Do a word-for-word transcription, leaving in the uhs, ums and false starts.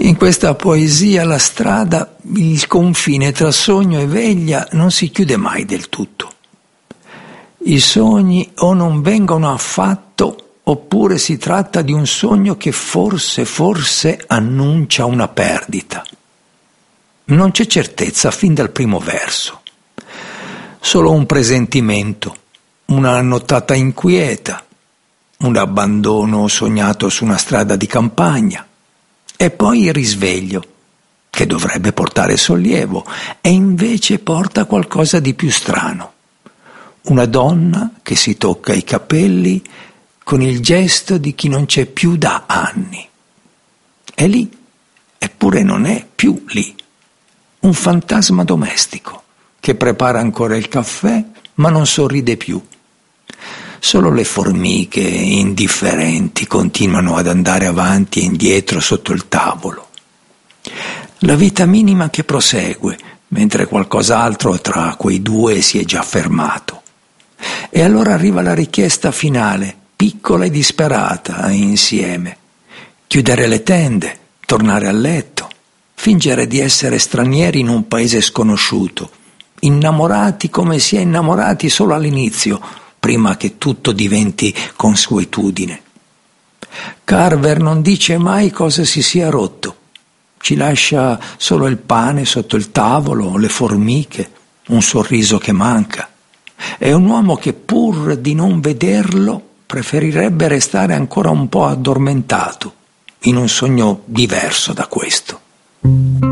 In questa poesia la strada, il confine tra sogno e veglia non si chiude mai del tutto. I sogni o non vengono affatto, oppure si tratta di un sogno che forse, forse annuncia una perdita. Non c'è certezza fin dal primo verso, solo un presentimento, una nottata inquieta, un abbandono sognato su una strada di campagna, e poi il risveglio, che dovrebbe portare sollievo, e invece porta qualcosa di più strano. Una donna che si tocca i capelli con il gesto di chi non c'è più da anni. È lì, eppure non è più lì. Un fantasma domestico che prepara ancora il caffè ma non sorride più. Solo le formiche indifferenti continuano ad andare avanti e indietro sotto il tavolo. La vita minima che prosegue, mentre qualcos'altro tra quei due si è già fermato. E allora arriva la richiesta finale, piccola e disperata, insieme. Chiudere le tende, tornare a letto, fingere di essere stranieri in un paese sconosciuto, innamorati come si è innamorati solo all'inizio, prima che tutto diventi consuetudine. Carver non dice mai cosa si sia rotto, ci lascia solo il pane sotto il tavolo, le formiche, un sorriso che manca. È un uomo che pur di non vederlo preferirebbe restare ancora un po' addormentato in un sogno diverso da questo.